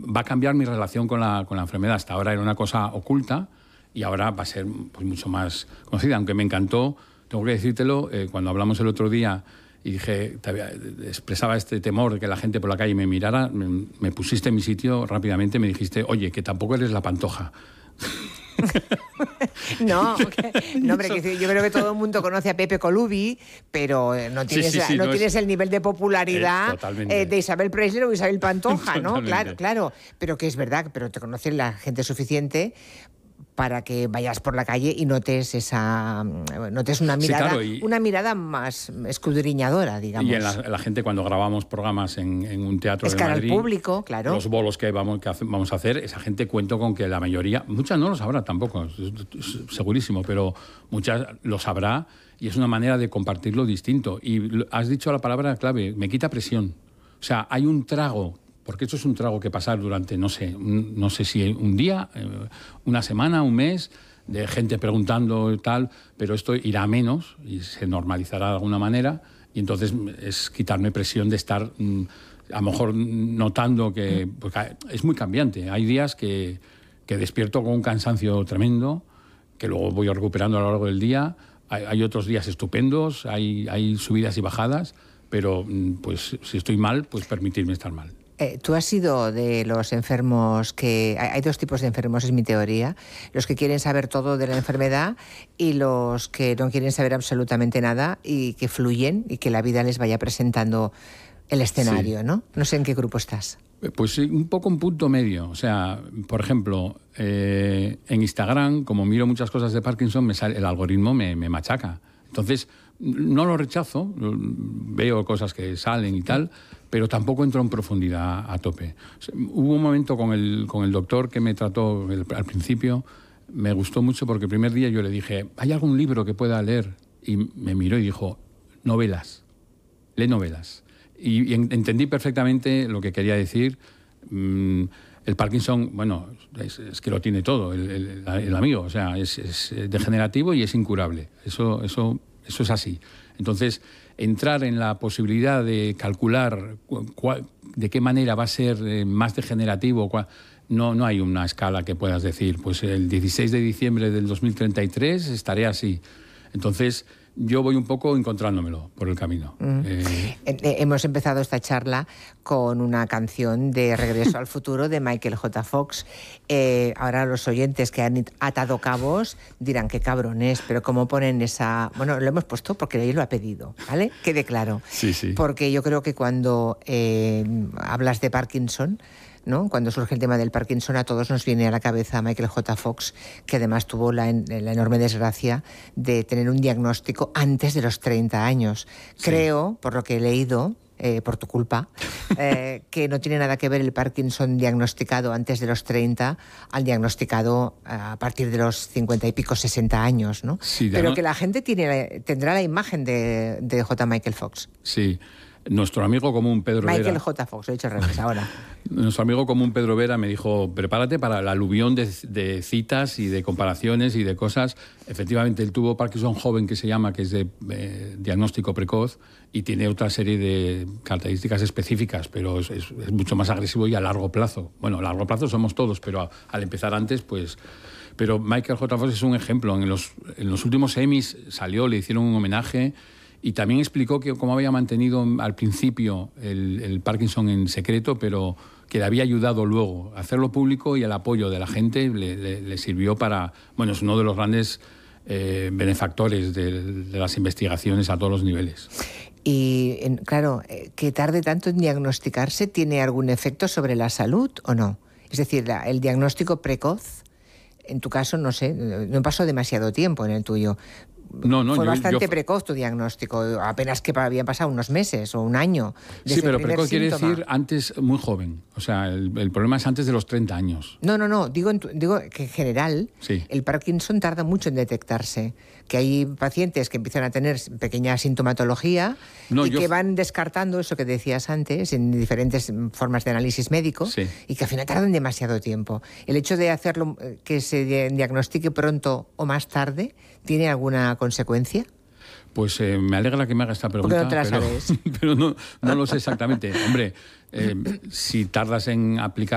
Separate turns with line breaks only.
va a cambiar mi relación con la enfermedad. Hasta ahora era una cosa oculta y ahora va a ser pues, mucho más conocida. Aunque me encantó, tengo que decírtelo, cuando hablamos el otro día y dije, expresaba este temor de que la gente por la calle me mirara, me pusiste en mi sitio rápidamente, me dijiste, oye, que tampoco eres la Pantoja.
No, hombre, yo creo que todo el mundo conoce a Pepe Colubi, pero no tienes el nivel de popularidad de Isabel Presley o Isabel Pantoja, ¿no? Claro, pero que es verdad, pero te conoce la gente suficiente para que vayas por la calle y notes una mirada, una mirada más escudriñadora, digamos.
Y la gente cuando grabamos programas en un teatro de Madrid,
al público, claro.
Los bolos que vamos a hacer, esa gente cuento con que la mayoría, muchas no lo sabrá tampoco, segurísimo, pero muchas lo sabrá y es una manera de compartirlo distinto. Y has dicho la palabra clave, me quita presión. O sea, hay un trago. Porque esto es un trago que pasar durante, no sé si un día, una semana, un mes, de gente preguntando y tal, pero esto irá a menos y se normalizará de alguna manera y entonces es quitarme presión de estar a lo mejor notando que... Porque es muy cambiante. Hay días que despierto con un cansancio tremendo, que luego voy recuperando a lo largo del día. Hay otros días estupendos, hay subidas y bajadas, pero pues si estoy mal, pues permitirme estar mal.
Tú has sido de los enfermos que... Hay dos tipos de enfermos, es mi teoría. Los que quieren saber todo de la enfermedad y los que no quieren saber absolutamente nada y que fluyen y que la vida les vaya presentando el escenario, sí. ¿No? No sé en qué grupo estás.
Pues un poco un punto medio. O sea, por ejemplo, en Instagram, como miro muchas cosas de Parkinson, el algoritmo me machaca. Entonces, no lo rechazo, veo cosas que salen y tal, pero tampoco entro en profundidad a tope. O sea, hubo un momento con el doctor que me trató al principio, me gustó mucho porque el primer día yo le dije, ¿hay algún libro que pueda leer? Y me miró y dijo, novelas, lee novelas. Y entendí perfectamente lo que quería decir. El Parkinson, bueno, es que lo tiene todo, el amigo, o sea, es degenerativo y es incurable. Eso es así. Entonces, entrar en la posibilidad de calcular de qué manera va a ser más degenerativo, no hay una escala que puedas decir, pues el 16 de diciembre del 2033 estaré así. Entonces, yo voy un poco encontrándomelo por el camino.
Hemos empezado esta charla con una canción de Regreso al Futuro de Michael J. Fox. Ahora los oyentes que han atado cabos dirán qué cabrones, pero cómo ponen esa... Bueno, lo hemos puesto porque él lo ha pedido, ¿vale? Quede claro.
Sí, sí.
Porque yo creo que cuando hablas de Parkinson, ¿no? Cuando surge el tema del Parkinson, a todos nos viene a la cabeza Michael J. Fox, que además tuvo la enorme desgracia de tener un diagnóstico antes de los 30 años. Sí. Creo, por lo que he leído, por tu culpa, que no tiene nada que ver el Parkinson diagnosticado antes de los 30 al diagnosticado a partir de los 50 y pico, 60 años, ¿no? Sí, pero que la gente tendrá la imagen de J. Michael Fox.
Sí. Nuestro amigo común Pedro Vera...
Michael J. Fox, lo he dicho al revés ahora.
Nuestro amigo común Pedro Vera me dijo, prepárate para el aluvión de citas y de comparaciones y de cosas. Efectivamente, él tuvo Parkinson joven, que se llama, que es de diagnóstico precoz, y tiene otra serie de características específicas, pero es mucho más agresivo y a largo plazo. Bueno, a largo plazo somos todos, pero al empezar antes, pues... Pero Michael J. Fox es un ejemplo. En los últimos Emmys salió, le hicieron un homenaje... Y también explicó que cómo había mantenido al principio el Parkinson en secreto, pero que le había ayudado luego a hacerlo público y el apoyo de la gente le sirvió para... Bueno, es uno de los grandes benefactores de las investigaciones a todos los niveles.
Y, claro, que tarde tanto en diagnosticarse, ¿tiene algún efecto sobre la salud o no? Es decir, el diagnóstico precoz, en tu caso, no sé, no pasó demasiado tiempo en el tuyo.
No,
fue bastante precoz tu diagnóstico, apenas que habían pasado unos meses o un año.
Sí, pero precoz quiere decir antes, muy joven. O sea, el problema es antes de los 30 años.
No, digo que en general sí. El Parkinson tarda mucho en detectarse. Que hay pacientes que empiezan a tener pequeña sintomatología que van descartando eso que decías antes en diferentes formas de análisis médico sí. Y que al final tardan demasiado tiempo. El hecho de hacerlo, que se diagnostique pronto o más tarde, ¿tiene alguna consecuencia?
Pues me alegra que me haga esta pregunta.
Porque no te la sabes.
Pero no lo sé exactamente. Hombre, si tardas en aplicar